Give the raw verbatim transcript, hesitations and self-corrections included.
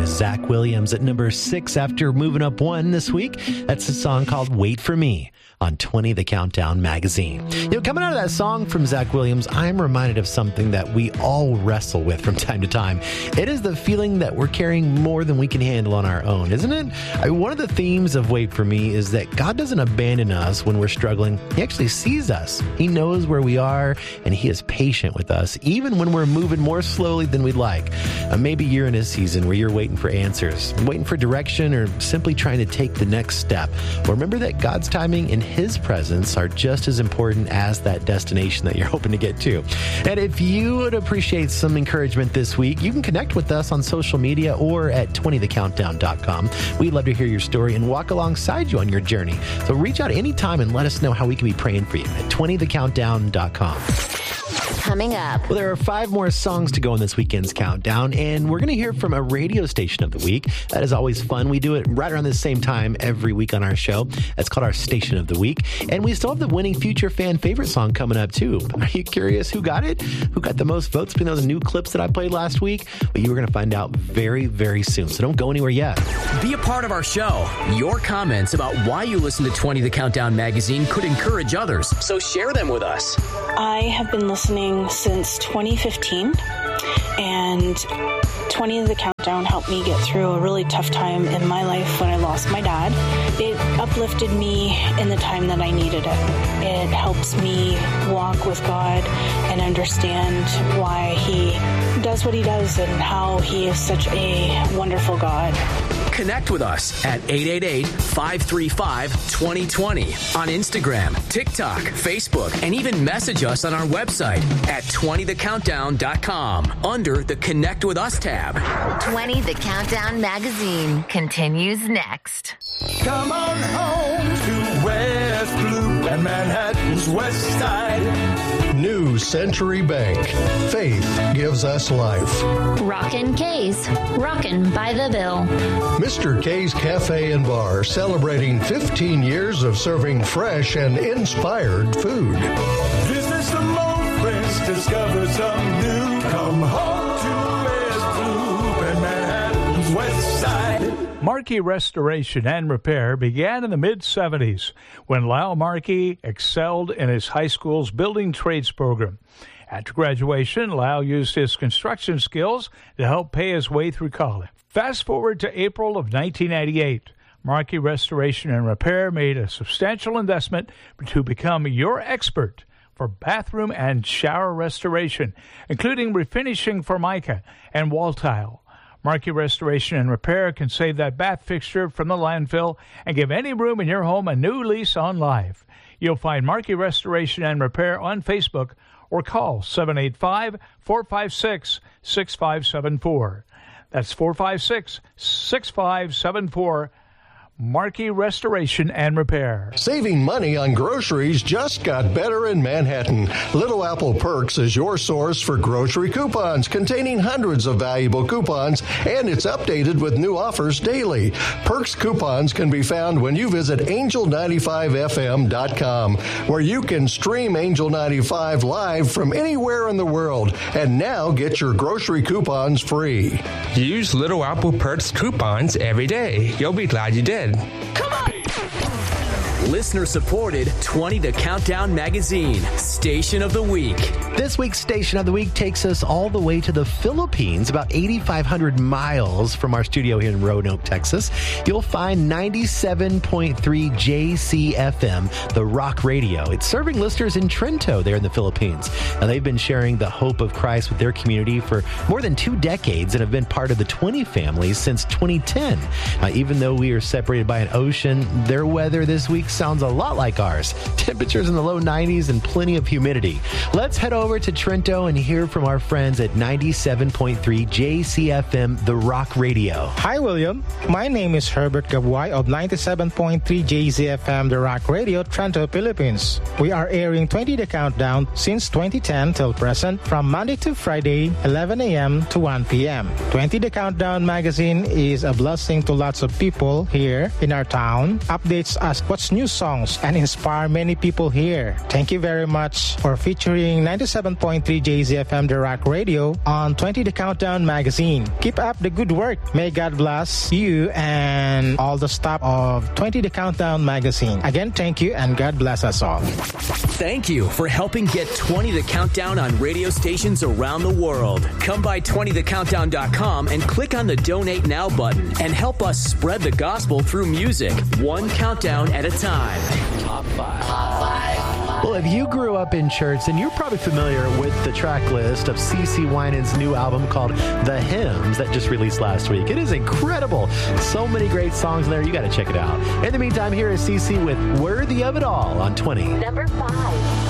is Zach Williams at number six after moving up one this week. That's a song called Wait For Me on twenty The Countdown magazine. You know, coming out of that song from Zach Williams, I'm reminded of something that we all wrestle with from time to time. It is the feeling that we're carrying more than we can handle on our own, isn't it? I mean, one of the themes of Wait For Me is that God doesn't abandon us when we're struggling. He actually sees us. He knows where we are, and He is patient with us, even when we're moving more slowly than we'd like. Uh, maybe you're in a season where you're waiting for answers, waiting for direction, or simply trying to take the next step. Well, remember that God's timing and His presence are just as important as that destination that you're hoping to get to. And if you would appreciate some encouragement this week, you can connect with us on social media or at twenty the countdown dot com. We'd love to hear your story and walk alongside you on your journey. So reach out anytime and let us know how we can be praying for you at twenty the countdown dot com. Coming up. Well, there are five more songs to go in this weekend's countdown, and we're going to hear from a radio station of the week. That is always fun. We do it right around the same time every week on our show. That's called our Station of the Week. And we still have the winning future fan favorite song coming up, too. Are you curious who got it? Who got the most votes between those new clips that I played last week? Well, you are going to find out very, very soon. So don't go anywhere yet. Be a part of our show. Your comments about why you listen to twenty The Countdown magazine could encourage others. So share them with us. I have been listening since twenty fifteen, and twenty The Countdown helped me get through a really tough time in my life when I lost my dad. It uplifted me in the time that I needed it. It helps me walk with God and understand why He does what He does and how He is such a wonderful God. Connect with us at eight eight eight, five three five, two zero two zero on Instagram, TikTok, Facebook, and even message us on our website at twenty the countdown dot com under the Connect With Us tab. twenty The Countdown magazine continues next. Come on home to West Loop and Manhattan's West Side. New Century Bank. Faith gives us life. Rockin' K's. Rockin' by the Bill. Mister K's Cafe and Bar celebrating fifteen years of serving fresh and inspired food. Visit some old friends, discover some new. Come home to West Loop and Manhattan's West Side. Markey Restoration and Repair began in the mid-seventies when Lyle Markey excelled in his high school's building trades program. After graduation, Lyle used his construction skills to help pay his way through college. Fast forward to April of nineteen ninety-eight. Markey Restoration and Repair made a substantial investment to become your expert for bathroom and shower restoration, including refinishing Formica and wall tile. Markey Restoration and Repair can save that bath fixture from the landfill and give any room in your home a new lease on life. You'll find Markey Restoration and Repair on Facebook or call seven eight five, four five six, six five seven four. That's four five six, six five seven four. Markey Restoration and Repair. Saving money on groceries just got better in Manhattan. Little Apple Perks is your source for grocery coupons containing hundreds of valuable coupons, and it's updated with new offers daily. Perks coupons can be found when you visit angel ninety-five f m dot com, where you can stream Angel ninety-five live from anywhere in the world, and now get your grocery coupons free. Use Little Apple Perks coupons every day. You'll be glad you did. Come on! Listener supported twenty The Countdown magazine, Station of the Week. This week's Station of the Week takes us all the way to the Philippines, about eighty-five hundred miles from our studio here in Roanoke, Texas. You'll find ninety-seven point three J C F M, the Rock Radio. It's serving listeners in Trento there in the Philippines. Now, they've been sharing the hope of Christ with their community for more than two decades and have been part of the twenty families since twenty ten. Now, even though we are separated by an ocean, their weather this week sounds a lot like ours. Temperatures in the low nineties and plenty of humidity. Let's head over to Trento and hear from our friends at ninety-seven point three J C F M, the Rock Radio. Hi, William. My name is Herbert Gabway of ninety-seven point three J C F M, the Rock Radio, Trento, Philippines. We are airing twenty The Countdown since twenty ten till present from Monday to Friday, eleven a.m. to one p.m. twenty The Countdown magazine is a blessing to lots of people here in our town. Updates us what's new new songs and inspire many people here. Thank you very much for featuring ninety-seven point three J Z F M The Rock Radio on twenty The Countdown magazine. Keep up the good work. May God bless you and all the staff of twenty The Countdown magazine. Again, thank you and God bless us all. Thank you for helping get twenty The Countdown on radio stations around the world. Come by twenty the countdown dot com and click on the Donate Now button and help us spread the gospel through music, one countdown at a time. Top five. Top five. Well, if you grew up in church, then you're probably familiar with the track list of CeCe Winans' new album called The Hymns that just released last week. It is incredible. So many great songs in there. You got to check it out. In the meantime, here is CeCe with Worthy of It All on twenty. Number five.